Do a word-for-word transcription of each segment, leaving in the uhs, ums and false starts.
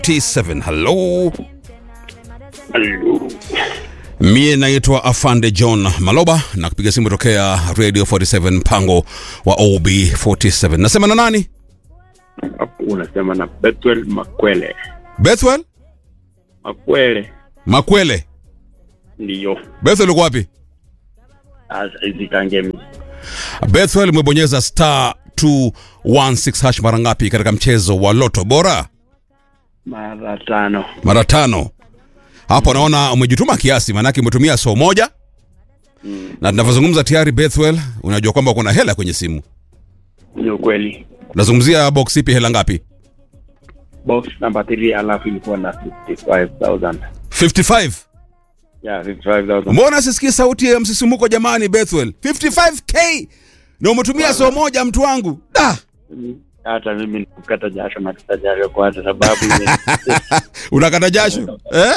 T seven. Hello. Hello. Mie naitwa Afande John Maloba na kupiga simu tokea Radio forty-seven mpango wa O B forty-seven. Nasema na nani? Hapo unasema na Bethwel Makwele. Bethwel? Makwele. Makwele. Ndio. Bethwel uko wapi? Asa hizi kangemi. Bethwel umebonyeza star two one six hash mara ngapi katika mchezo wa Loto Bora? Mara tano. Mara tano. Hapo naona umejituma kiasi, maana yake umetumia so moja. Mm. Na tunavyozungumza tayari Bethwel, unajua kwamba kuna hela kwenye simu. Ndio kweli. Nazungumzia box ipi, hela ngapi? Box number three alafu ilikuwa na fifty-five thousand. fifty-five? Yeah, fifty-five thousand. Mbona sisikii sauti ya msisimuko jamani Bethwel? fifty-five K! Na umetumia so moja mtu wangu. Da! Hata mimi nikukata jasho na kata jasho kwa sababu unakata jasho? Eh?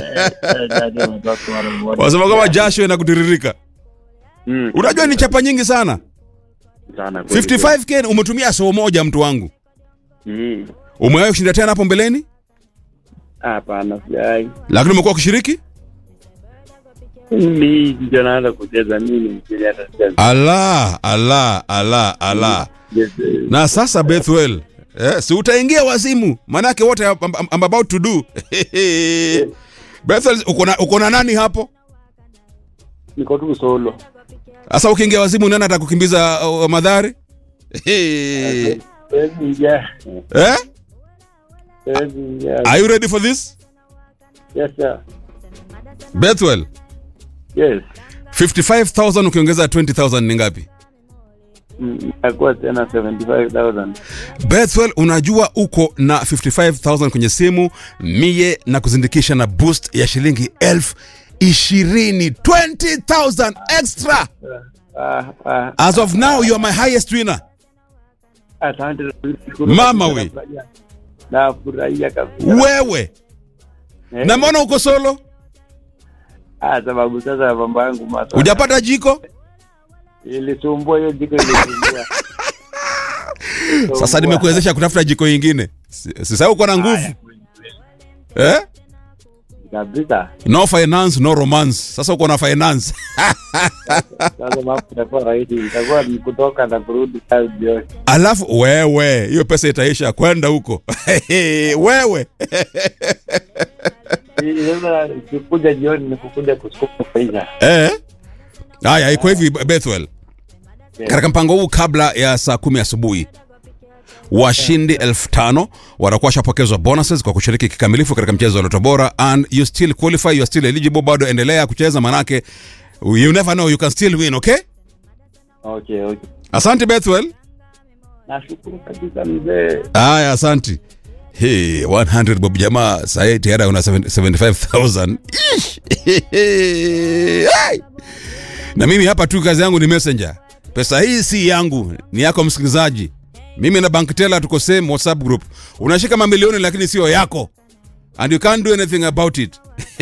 Wasema kama jasho inakutiririka. Mm. Unajua ni chapa nyingi sana. Sana kweli. fifty-five K umetumia so moja mtu wangu. Mm. Umewahi kushinda tena hapo mbeleni? Hapana, sijai. Lakini umekuwa ukishiriki? Mimi ndio naanza kucheza mimi mchezo hata sijai. Ala, ala, ala, ala. Yes, na sasa Bethwel, eh, si utaingia wazimu, manake what I'm, I'm, I'm about to do. Bethwel, uko na uko na nani hapo? niko tu solo. Sasa ukiingia wazimu nani atakukimbiza uh, madhari? Eh? Yes, Are you ready for this? yes, sir. Bethwel, Yes. fifty-five thousand ukiongeza twenty thousand ni ngapi? Akwa tena seventy-five thousand. Bethwel, unajua uko na fifty-five thousand kwenye simu, mie na kuzindikisha na boost ya shilingi elfu ishirini. twenty thousand extra. Ah, ah. As of now, you are my highest winner. Asante. Mama we. Na furahia kabisa. Wewe. Eh? Na mbona uko solo? Ah, sababu sasa mambo yangu masa. Hujapata jiko? Ilisumbua hiyo jiko ilisumbua. Sasa nimekuwezesha kutafuta jiko nyingine. Sasa uko na nguvu. Eh? Kabisa. No finance, no romance. Sasa uko na finance. Sasa mambo yanakuwa rahisi. Itakuwa ni kutoka na kurudi kazi jioni. Alafu wewe, hiyo pesa itaisha kwenda huko. Wewe. Sasa sikuja jioni ni kukuja kusukuma pesa. Eh? Haya, iko hivi Bethwel. Yeah. Katika mpango huu kabla ya saa kumi asubuhi, washindi elfu tano watakuwa shapokezwa bonuses kwa kushiriki kikamilifu katika mchezo wa Loto Bora, and you still qualify, you are still eligible. Bado endelea kucheza, manake you never know, you can still win. Okay? Okay, okay. Asante Bethwel. Nashukuru kabisa mzee. Haya, asante. Hey, one hundred bob jamaa, sasa tayari una seventy-five thousand. Na mimi hapa tu kazi yangu ni messenger. Pesa hii si yangu, ni yako msikilizaji. Mimi na Bank Teller tuko same WhatsApp group. Unashika mamilioni lakini sio yako. And you can't do anything about it.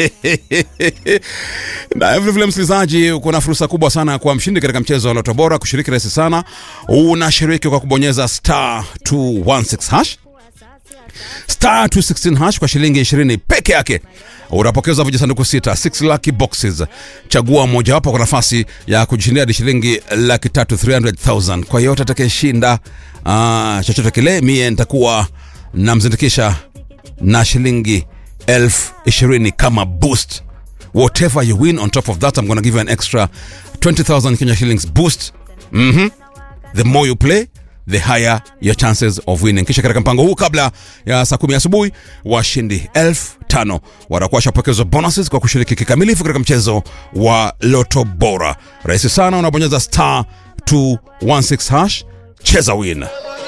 Na vile vile msikilizaji, uko na fursa kubwa sana kwa mshindi katika mchezo wa Loto Bora. Kushiriki rahisi sana. Unashiriki kwa kubonyeza star two one six hash. star two one six hash kwa shilingi ishirini peke yake. Unapokezwa vijisanduku sita, six lucky boxes. Chagua moja wapo kwa nafasi ya kujishindia hadi shilingi laki tatu, three hundred thousand. Kwa yote atakayeshinda ah chochote kile, mie nitakuwa namzindikisha na shilingi elfu ishirini kama boost. Whatever you win on top of that, I'm going to give you an extra twenty thousand Kenya shillings boost. Mhm. The more you play, the higher your chances of winning. Kisha katika mpango huu kabla ya saa kumi asubuhi, washindi elfu tano watakuwa shapokezwa bonuses kwa kushiriki kikamilifu katika mchezo wa Loto Bora. Rahisi sana, unabonyeza star two one six hash, cheza win.